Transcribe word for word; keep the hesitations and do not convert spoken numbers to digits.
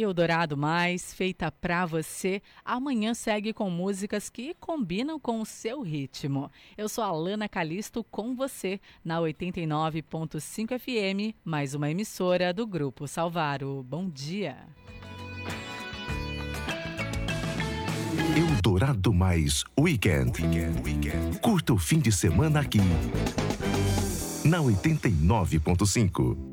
Eldorado Mais, feita pra você. Amanhã segue com músicas que combinam com o seu ritmo. Eu sou a Lana Calisto com você na oitenta e nove ponto cinco F M, mais uma emissora do Grupo Salvaro. Bom dia. Eldorado Mais Weekend. Weekend. Weekend. Curta o fim de semana aqui na oitenta e nove ponto cinco.